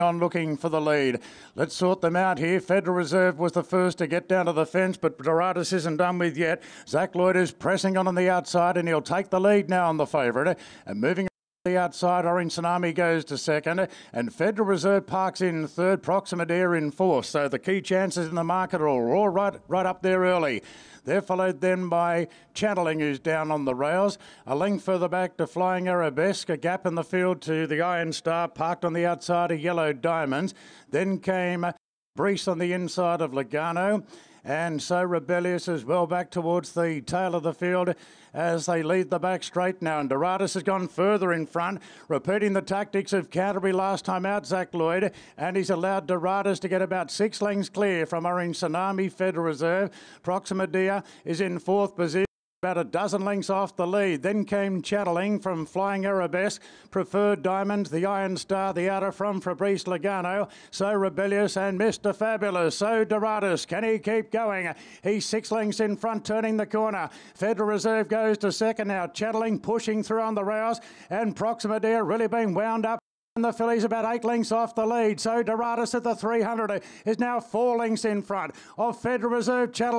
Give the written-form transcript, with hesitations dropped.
on looking for the lead. Let's sort them out here. Federal Reserve was the first to get down to the fence, but Doratus isn't done with yet. Zach Lloyd is pressing on the outside, and he'll take the lead now on the favourite. And moving the outside, Orange Tsunami goes to second, and Federal Reserve parks in third, Proxima Dare in fourth. So the key chances in the market are all right up there early. They're followed then by Channeling, who's down on the rails. A length further back to Flying Arabesque, a gap in the field to the Iron Star, parked on the outside of Yellow Diamonds. Then came Brees on the inside of Logano. And So Rebellious as well back towards the tail of the field as they lead the back straight now. And Doratus has gone further in front, repeating the tactics of Canterbury last time out, Zach Lloyd. And he's allowed Doratus to get about 6 lengths clear from Orange Tsunami, Federal Reserve. Proxima Dare is in fourth position, about a dozen lengths off the lead. Then came Channeling from Flying Arabesque, Preferred Diamonds, the Iron Star, the outer from Fabrice Logano, So Rebellious and Mr. Fabulous. So Doratus, can he keep going? He's 6 lengths in front, turning the corner. Federal Reserve goes to second now. Channeling pushing through on the rails, and Proxima Dare really being wound up. And the filly's about 8 lengths off the lead. So Doratus at the 300 is now 4 lengths in front of Federal Reserve. Channeling